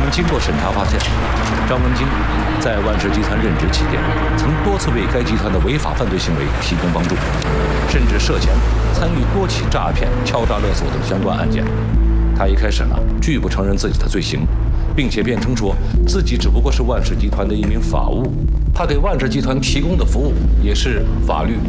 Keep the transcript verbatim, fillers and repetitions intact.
们经过审查发现，张文京在万氏集团任职期间，曾多次为该集团的违法犯罪行为提供帮助，甚至涉嫌参与多起诈骗、敲诈勒索等相关案件。他一开始呢，拒不承认自己的罪行，并且辩称说自己只不过是万氏集团的一名法务，他给万氏集团提供的服务也是法律